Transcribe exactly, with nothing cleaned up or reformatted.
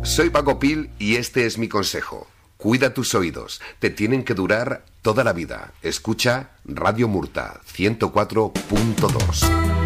Soy Paco Pil y este es mi consejo. Cuida tus oídos, te tienen que durar toda la vida. Escucha Radio Murta ciento cuatro punto dos.